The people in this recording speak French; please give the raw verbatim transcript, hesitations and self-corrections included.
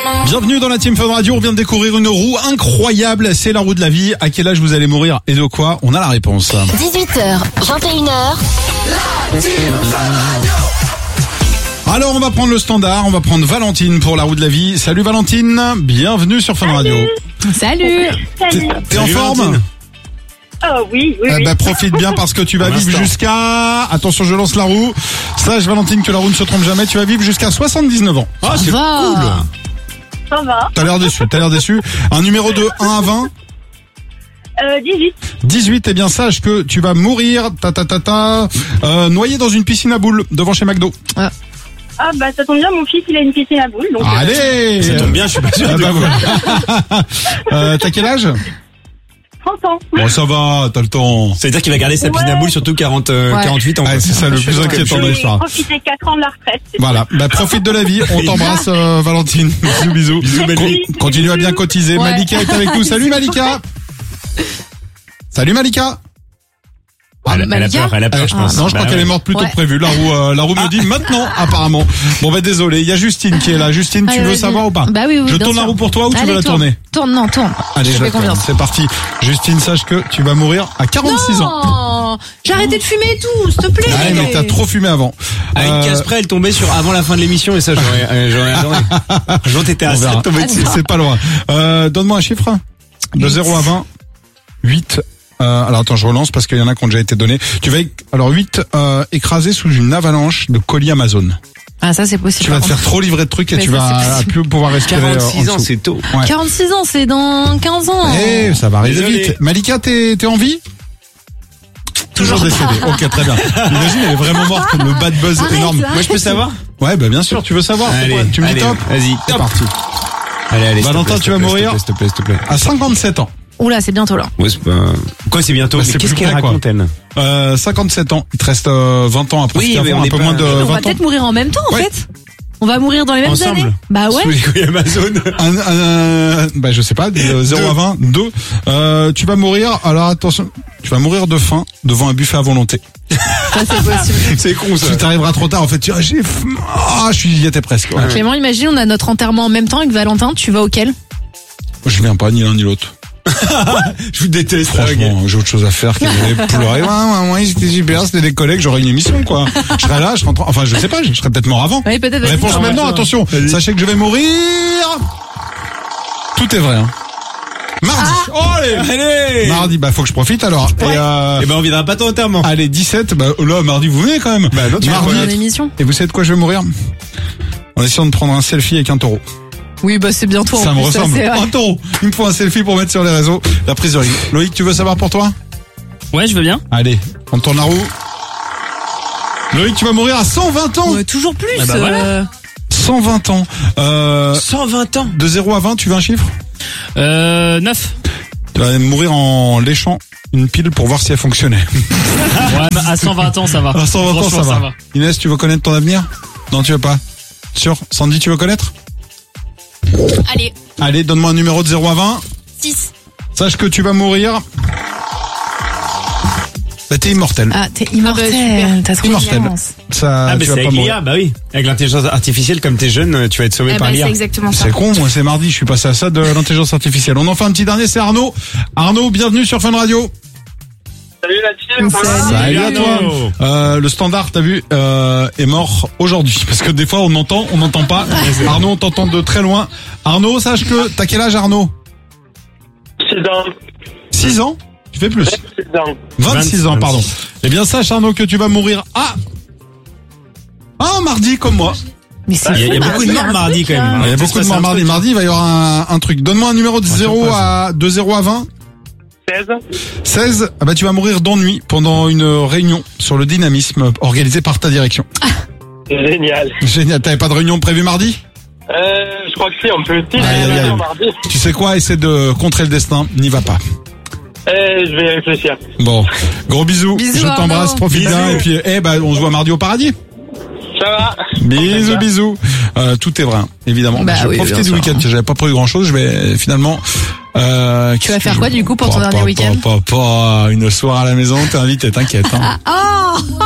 Bienvenue dans la Team Fun Radio, on vient de découvrir une roue incroyable, c'est la roue de la vie. À quel âge vous allez mourir et de quoi? On a la réponse. dix-huit heures, vingt et une heures. Alors on va prendre le standard, on va prendre Valentine pour la roue de la vie. Salut Valentine, bienvenue sur Fun Radio. Salut. T'es, t'es en Salut, forme? Valentine. Oh oui, oui, Eh oui. ben, profite bien parce que tu vas Pour vivre l'instant. jusqu'à... Attention, je lance la roue. Sache Valentine que la roue ne se trompe jamais, tu vas vivre jusqu'à soixante-dix-neuf ans. Ah, c'est Va. cool. Ça va. T'as l'air déçu, t'as l'air déçu. Un numéro de un à vingt. Euh, dix-huit. dix-huit, eh bien sache que tu vas mourir, ta ta ta ta, euh, noyé dans une piscine à boules devant chez McDo. Ah bah ça tombe bien, mon fils il a une piscine à boules. Donc, euh, Allez. Ça tombe bien, je suis pas sûr. Ah bah voilà. euh, T'as quel âge? trente ans. Bon, ça va, t'as le temps. C'est-à-dire qu'il va garder sa piscine à Ouais. boules surtout quarante, euh, Ouais. quarante-huit ans. Ouais, c'est ça le plus inquiétant de J'ai l'histoire. profité quatre ans de la retraite. Voilà, bah profite de la vie, on t'embrasse euh, Valentine. Bisous bisous. Bisous, belle Con- vie. Continue à bien cotiser. Ouais. Malika est avec nous. Salut Malika. Salut Malika. Elle, elle a Malika peur, elle a peur, je Ah, pense. non, je crois Bah qu'elle ouais. est morte plus tôt Ouais. que prévu. La roue, euh, la roue me dit maintenant, apparemment. Bon, bah désolé. Il y a Justine qui est là. Justine, tu Allez, veux vas-y. savoir ou pas? Bah oui, oui, Je bien tourne la sûr. roue pour toi ou tu Allez, veux la tourne. tourner? Tourne, non, tourne. Allez, je fais la tourne. confiance. C'est parti. Justine, sache que tu vas mourir à quarante-six ans. Non, j'ai arrêté de fumer et tout, s'il te plaît. Ah, mais t'as trop fumé avant. À une Euh, case près, elle tombait sur avant la fin de l'émission et ça, j'aurais, euh, j'aurais adoré. Jean, t'étais à on ça verra. de tomber dessus. C'est c'est pas loin. Euh, donne-moi un chiffre. De Huit. zéro à vingt. huit. Euh, alors attends, je relance parce qu'il y en a qui ont déjà été donnés. Tu vas, éc- alors huit, euh, écrasé sous une avalanche de colis Amazon. Ah, ça c'est possible. Tu vas te par faire trop livrer de trucs et Mais tu ça, vas c'est possible. plus pouvoir respirer. euh, en quarante-six ans, dessous. c'est tôt. Ouais. quarante-six ans, c'est dans quinze ans. Eh, ça va arriver Désolé. vite. Malika, t'es, t'es en vie? Toujours décédée. Ok, très bien. Imagine, elle est vraiment morte, le bad buzz Arrête, énorme. là. Moi, je peux savoir? Ouais, bah bien sûr, tu veux savoir. Allez, Pourquoi tu me dis allez, top? vas-y, C'est top. parti. Allez, allez. s'il te Valentin, plaît, tu vas s'il te plaît, mourir. S'il te plaît, s'il te plaît. À cinquante-sept ans. Oula, c'est bientôt là. Ouais, c'est pas... Quoi, c'est bientôt? Bah, Mais c'est qu'est-ce plus qu'elle près, quoi. raconte, elle? Euh, cinquante-sept ans. Il te reste euh, vingt ans après. Oui, ce qu'il y a mais avant, on un est peu pas- moins de On va vingt ans. peut-être mourir en même temps, en Ouais. fait. On va mourir dans les mêmes Ensemble. années. Bah ouais. Sous les couilles Amazon. Un, un, bah je sais pas, de zéro Deux. à vingt, deux. Euh, tu vas mourir, alors attention, tu vas mourir de faim devant un buffet à volonté. Ça c'est possible. C'est con, ça. Tu t'arriveras trop tard, en fait, tu ah, j'ai faim. Ah, je suis, y étais presque. Ouais. Clément, imagine, on a notre enterrement en même temps avec Valentin. Tu vas auquel? Je viens pas ni l'un ni l'autre. Je vous déteste. Franchement, j'ai autre chose à faire qu'aller pleurer. Ouais, ouais, ouais, c'était super, c'était des collègues, j'aurais une émission, quoi. Je serais là, je serais en train- enfin, je sais pas, je serais peut-être mort avant. Oui, peut-être. vas-y. Réponse Ah, maintenant, ouais. attention. Vas-y. Sachez que je vais mourir. Tout est vrai, hein. Mardi. Oh, allez. Allez! Mardi, bah, faut que je profite, alors. Et, euh, Eh ben, on viendra pas ton enterrement. allez, dix-sept, bah, là, mardi, vous venez quand même. Bah, non, tu vas On est en mardi. émission. Et vous savez de quoi je vais mourir? En essayant de prendre un selfie avec un taureau. Oui, bah c'est bien toi. en Ça me plus, ressemble. c'est vrai. Un taureau. Il me faut un selfie pour mettre sur les réseaux. La prise de risque. Loïc, tu veux savoir pour toi? Ouais, je veux bien. Allez, on tourne la roue. Loïc, tu vas mourir à cent vingt ans. Ouais, toujours plus. Ah bah voilà. euh, cent vingt ans. Euh, cent vingt ans. de zéro à vingt, tu veux un chiffre? Euh, neuf. Tu vas mourir en léchant une pile pour voir si elle fonctionnait. Ouais, bah, à cent vingt ans, ça va. À cent vingt ans, ça Franchement, va. Inès, tu veux connaître ton avenir? Non, tu veux pas? Sûr? Sandy, tu veux connaître? Allez, Allez, donne-moi un numéro de zéro à vingt. six. Sache que tu vas mourir. Bah, t'es immortel. Ah, t'es immortel. super. T'as trop Immortel. de chance. Ça, Ah, mais tu c'est vas avec pas l'I mourir. A, bah oui. Avec l'intelligence artificielle, comme t'es jeune, tu vas être sauvé Eh par ben, l'I A. c'est exactement ça. C'est con, moi, c'est mardi, je suis passé à ça de l'intelligence artificielle. On en fait un petit dernier, c'est Arnaud. Arnaud, bienvenue sur Fun Radio. Salut la team. Salut à Arnaud. toi. Euh, le standard, t'as vu, euh, est mort aujourd'hui. Parce que des fois, on entend, on n'entend pas. Arnaud, on t'entend de très loin. Arnaud, sache que, t'as quel âge, Arnaud? six ans. six ans? Tu fais plus. six ans. vingt-six ans, pardon. Eh bien, sache, Arnaud, que tu vas mourir à... Ah, mardi, comme moi. Mais c'est Il y a, il y a fou, beaucoup de morts mardi, quand même. Il y a beaucoup de morts mardi. Mardi, il va y avoir un, un truc. Donne-moi un numéro de zéro à, de zéro à vingt. seize. seize, ah bah tu vas mourir d'ennui pendant une réunion sur le dynamisme organisée par ta direction. Génial. Génial, t'avais pas de réunion prévue mardi? Euh, je crois que si, on peut aussi. Aïe, aïe, aïe. Mardi. Tu sais quoi, essaie de contrer le destin, n'y va pas. Euh, je vais réfléchir. Bon, gros bisous, Bisous, je t'embrasse, Arnaud. profite Bisous. bien et puis eh bah on se voit mardi au paradis. Ça va? Bisous, bisous. Euh, tout est vrai, hein, évidemment. Bah je vais oui, profiter bien du sûr. week-end, j'avais pas prévu grand chose, je vais finalement... Euh, Tu vas faire quoi, du coup, pour ton Pas, dernier pas, week-end pas, pas, pas, une soirée à la maison, t'es invité, t'inquiète. Hein. Oh